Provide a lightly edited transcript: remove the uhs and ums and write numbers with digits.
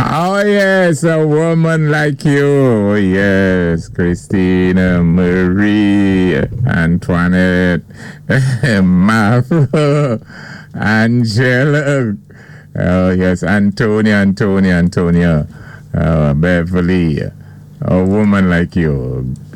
Oh, yes, a woman like you. Oh, yes, Christina, Marie, Antoinette, Martha, Angela. Oh, yes, Antonia, Beverly. A woman like you.